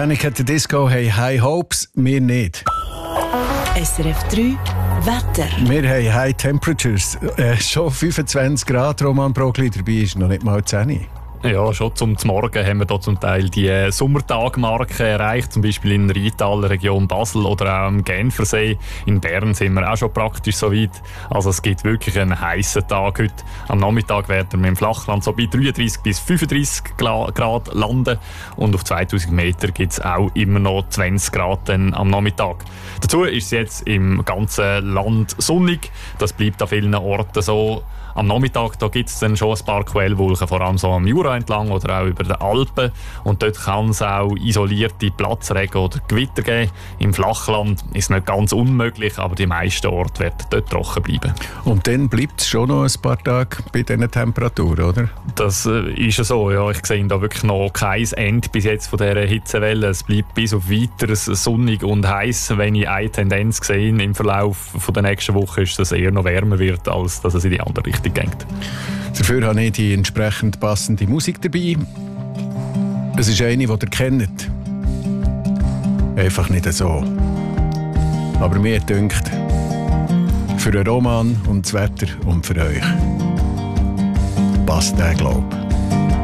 Panic at the Disco haben High Hopes, wir nicht. SRF 3 Wetter. Wir haben High Temperatures. Schon 25 Grad, Roman Brogli, dabei ist noch nicht mal 10. Ja, schon zum Morgen haben wir hier zum Teil die Sommertagmarke erreicht, zum Beispiel in Rheintal, Region Basel oder auch am Genfersee. In Bern sind wir auch schon praktisch so weit. Also es gibt wirklich einen heissen Tag heute. Am Nachmittag werden wir im Flachland so bei 33 bis 35 Grad landen und auf 2000 Meter gibt es auch immer noch 20 Grad dann am Nachmittag. Dazu ist es jetzt im ganzen Land sonnig. Das bleibt an vielen Orten so. Am Nachmittag gibt es dann schon ein paar Quellwolken, vor allem so am Jura entlang oder auch über den Alpen. Und dort kann es auch isolierte Platzregen oder Gewitter geben. Im Flachland ist es nicht ganz unmöglich, aber die meisten Orte werden dort trocken bleiben. Und dann bleibt es schon noch ein paar Tage bei diesen Temperaturen, oder? Das ist ja so, ja. Ich sehe da wirklich noch kein Ende bis jetzt von dieser Hitzewelle. Es bleibt bis auf Weiteres sonnig und heiß. Wenn ich eine Tendenz sehe im Verlauf von der nächsten Woche, ist, dass es eher noch wärmer wird, als dass es in die andere Richtung geht. Dafür habe ich die entsprechend passende Musik dabei. Es ist eine, die ihr kennt. Einfach nicht so. Aber mir dünkt, für einen Roman und das Wetter und für euch passt der, glaube ich.